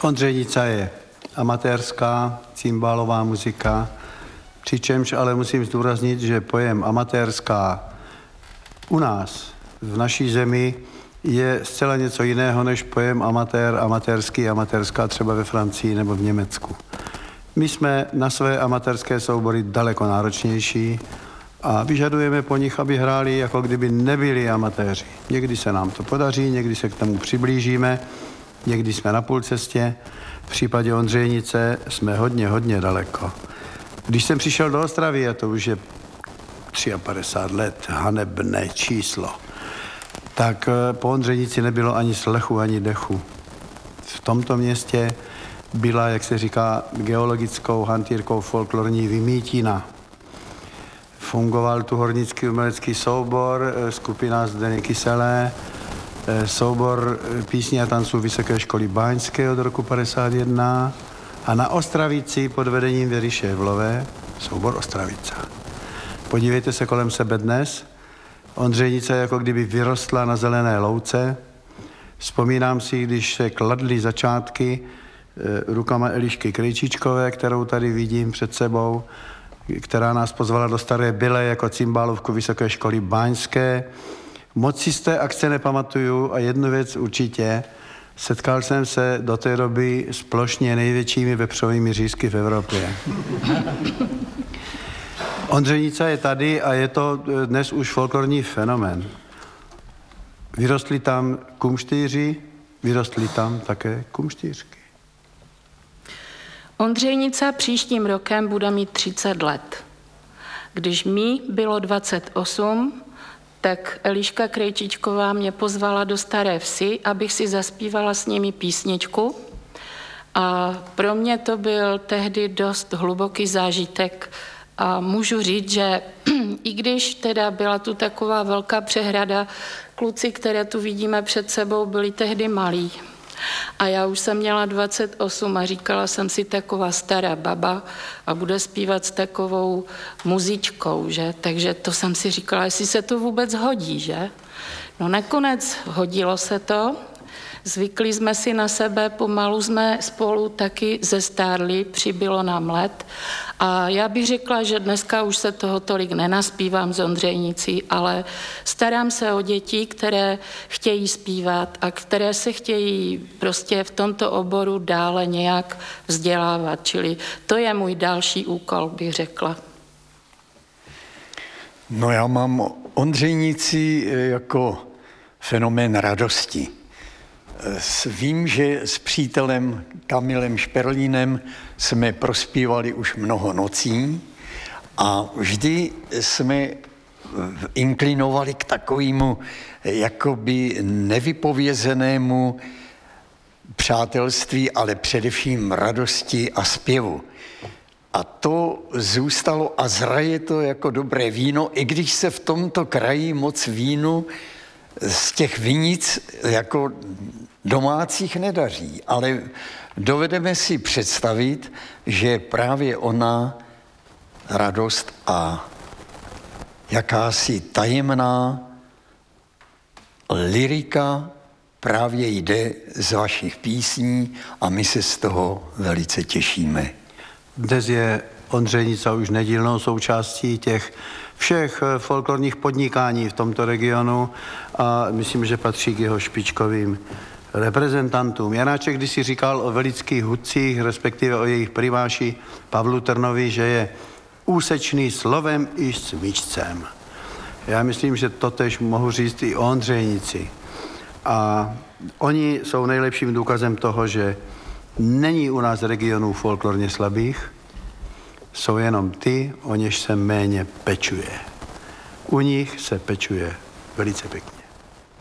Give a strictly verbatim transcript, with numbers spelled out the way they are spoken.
Ondřejnica je amatérská cimbálová muzika, přičemž ale musím zdůraznit, že pojem amatérská u nás, v naší zemi, je zcela něco jiného než pojem amatér, amatérský, amatérská třeba ve Francii nebo v Německu. My jsme na své amatérské soubory daleko náročnější a vyžadujeme po nich, aby hráli, jako kdyby nebyli amatéři. Někdy se nám to podaří, někdy se k tomu přiblížíme, někdy jsme na půl cestě. V případě Ondřejnice jsme hodně, hodně daleko. Když jsem přišel do Ostravy, a to už je padesát tři let, hanebné číslo, tak po Ondřejnici nebylo ani slechu, ani dechu. V tomto městě byla, jak se říká, geologickou hantýrkou folklorní vymítina. Fungoval tu hornický umělecký soubor, skupina Zdeny Kyselé, soubor písní a tanců Vysoké školy báňské od roku padesát jedna a na Ostravici pod vedením Věry Šévlové soubor Ostravica. Podívejte se kolem sebe dnes. Ondřejnice jako kdyby vyrostla na zelené louce. Vzpomínám si, když se kladly začátky rukama Elišky Krejčičkové, kterou tady vidím před sebou, která nás pozvala do Staré Byle jako cymbálovku Vysoké školy báňské. Moc si z té akce nepamatuju a jednu věc určitě. Setkal jsem se do té doby s plošně největšími vepřovými řízky v Evropě. Ondřejnica je tady a je to dnes už folklorní fenomén. Vyrostli tam kumštýři, vyrostli tam také kumštýřky. Ondřejnica příštím rokem bude mít třicet let. Když mi bylo dvacet osm, tak Eliška Krejčičková mě pozvala do Staré Vsi, abych si zaspívala s nimi písničku. A pro mě to byl tehdy dost hluboký zážitek. A můžu říct, že i když teda byla tu taková velká přehrada, kluci, které tu vidíme před sebou, byli tehdy malí. A já už jsem měla dvacet osm a říkala jsem si, taková stará baba a bude zpívat s takovou muzičkou, že? Takže to jsem si říkala, jestli se to vůbec hodí, že? No nakonec hodilo se to, zvykli jsme si na sebe, pomalu jsme spolu taky zestárli, přibylo nám let. A já bych řekla, že dneska už se toho tolik nenaspívám z Ondřejnicí, ale starám se o děti, které chtějí zpívat a které se chtějí prostě v tomto oboru dále nějak vzdělávat. Čili to je můj další úkol, bych řekla. No já mám Ondřejnici jako fenomén radosti. Vím, že s přítelem Kamilem Šperlínem jsme prospívali už mnoho nocí a vždy jsme inklinovali k takovému jakoby nevypovězenému přátelství, ale především radosti a zpěvu. A to zůstalo a zraje to jako dobré víno, i když se v tomto kraji moc vínu z těch vinic jako domácích nedaří, ale dovedeme si představit, že právě ona radost a jakási tajemná lyrika právě jde z vašich písní a my se z toho velice těšíme. Dnes je Ondřejnica už nedílnou součástí těch všech folklorních podnikání v tomto regionu a myslím, že patří k jeho špičkovým reprezentantům. Janáček kdysi říkal o velických hudcích, respektive o jejich primáši Pavlu Trnovi, že je úsečný slovem i smyčcem. Já myslím, že totež mohu říct i o Ondřejnici. A oni jsou nejlepším důkazem toho, že není u nás regionů folklorně slabých, jsou jenom ty, o něž se méně pečuje. U nich se pečuje velice pěkně.